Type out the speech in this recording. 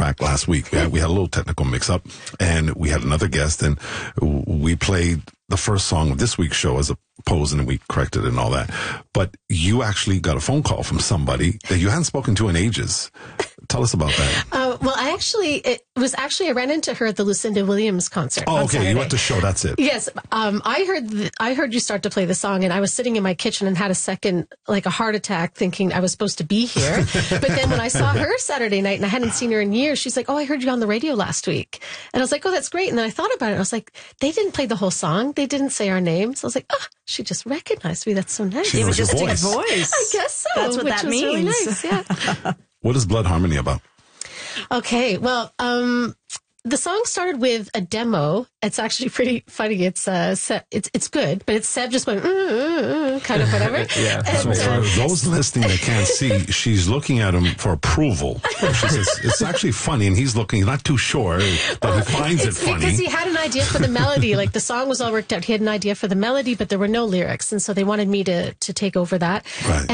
track last week. We had a little technical mix-up, and we had another guest, and we played the first song of this week's show as opposed, and we corrected it and all that. But you actually got a phone call from somebody that you hadn't spoken to in ages. Tell us about that. Well, I ran into her at the Lucinda Williams concert. Oh, on okay. Saturday. You went to show. That's it. Yes. I heard you start to play the song, and I was sitting in my kitchen and had a second, like a heart attack, thinking I was supposed to be here. But then when I saw her Saturday night, and I hadn't seen her in years, she's like, "Oh, I heard you on the radio last week." And I was like, "Oh, that's great." And then I thought about it. I was like, they didn't play the whole song. They didn't say our names. I was like, "Oh, she just recognized me. That's so nice." She knows your just voice. a voice. I guess so. That's what which that was means. really nice. Yeah. What is Blood Harmony about? Okay, well, the song started with a demo. It's actually pretty funny. It's good, but it's Seb just going kind of whatever. Yeah. So for those listening that can't see, she's looking at him for approval. She says, it's actually funny, and he's not too sure that he finds it funny. Because he had an idea for the melody. Like, the song was all worked out. He had an idea for the melody, but there were no lyrics, and so they wanted me to take over that. Right.